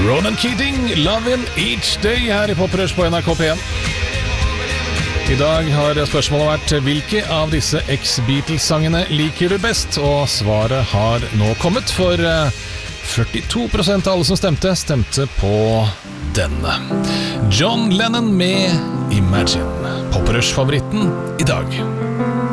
Ronan Keating, Lovin' Each Day her i Poprush på NRK P1. I dag har spørsmålet vært hvilke av disse X-Beatles-sangene liker du best? Og svaret har nå kommet, for 42% av alle som stemte på denne. John Lennon med Imagine. Poprush-favoritten i dag.